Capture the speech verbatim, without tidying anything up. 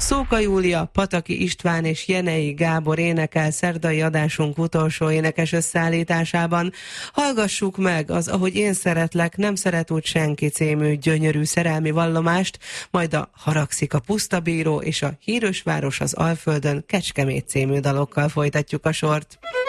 Szóka Júlia, Pataki István és Jenei Gábor énekel szerdai adásunk utolsó énekes összeállításában. Hallgassuk meg az Ahogy én szeretlek, nem szeret úgy senki című gyönyörű szerelmi vallomást, majd a Haragszik a pusztabíró és a Hírös város az Alföldön Kecskemét című dalokkal folytatjuk a sort.